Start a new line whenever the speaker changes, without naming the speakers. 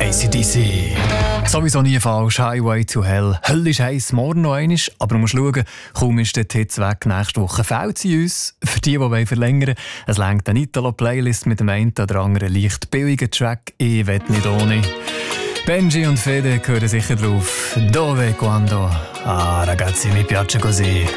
AC/DC. Sowieso nie falsch. Highway to Hell. Hölle ist heiß, morgen noch einmal. Aber du musst schauen, kaum ist der Hitze weg. Nächste Woche fehlt sie uns. Für die verlängern wollen, es reicht eine Italo-Playlist mit dem einen oder anderen leicht billigen Track. Ich will nicht ohne. Benji und Fede gehören sicher drauf. Dove quando? Ah, ragazzi, mi piace così.